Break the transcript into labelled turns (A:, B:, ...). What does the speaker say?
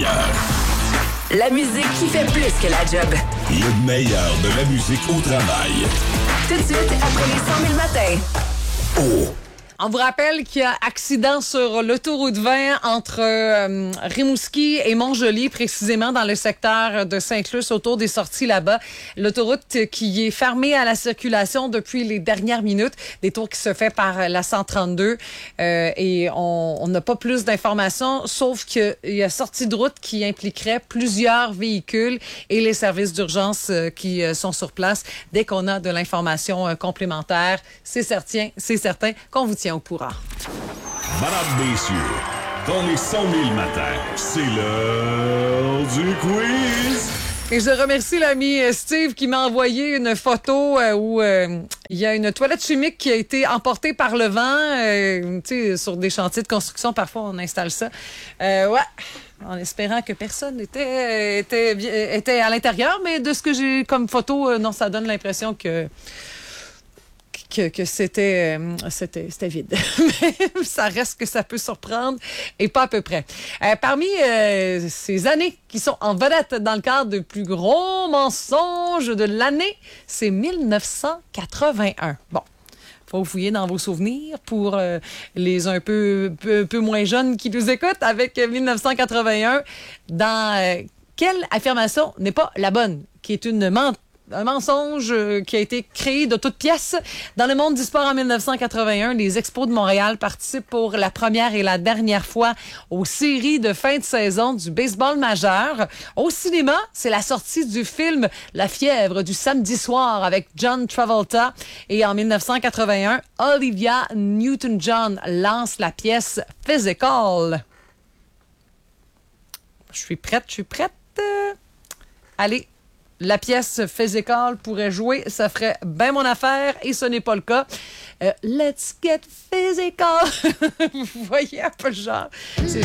A: meilleur.
B: La musique qui fait plus que la job.
A: Le meilleur de la musique au travail.
B: Tout de suite, après les 100 000 matins.
A: Oh!
C: On vous rappelle qu'il y a accident sur l'autoroute 20 entre Rimouski et Montjoly, précisément dans le secteur de Sainte-Luce, autour des sorties là-bas. L'autoroute qui est fermée à la circulation depuis les dernières minutes, détour qui se fait par la 132. Et on n'a pas plus d'informations, sauf qu'il y a sortie de route qui impliquerait plusieurs véhicules et les services d'urgence qui sont sur place. Dès qu'on a de l'information complémentaire, c'est certain qu'on vous tient au courant.
A: Madame, messieurs, dans les 100 000 matins, c'est l'heure du quiz.
C: Et je remercie l'ami Steve qui m'a envoyé une photo où il y a une toilette chimique qui a été emportée par le vent. Tu sais, sur des chantiers de construction, parfois on installe ça. Ouais, en espérant que personne était à l'intérieur. Mais de ce que j'ai comme photo, non, ça donne l'impression que c'était vide. Mais ça reste que ça peut surprendre et pas à peu près. Parmi ces années qui sont en vedette dans le cadre du plus gros mensonge de l'année, c'est 1981. Bon. Faut fouiller dans vos souvenirs pour les un peu moins jeunes qui nous écoutent avec 1981. Dans quelle affirmation n'est pas la bonne, qui est un mensonge qui a été créé de toutes pièces. Dans le monde du sport en 1981, les Expos de Montréal participent pour la première et la dernière fois aux séries de fin de saison du baseball majeur. Au cinéma, c'est la sortie du film La fièvre du samedi soir avec John Travolta. Et en 1981, Olivia Newton-John lance la pièce Physical. Je suis prête. Allez. La pièce Physical pourrait jouer, ça ferait bien mon affaire et ce n'est pas le cas. Let's get physical. Vous voyez un peu le genre.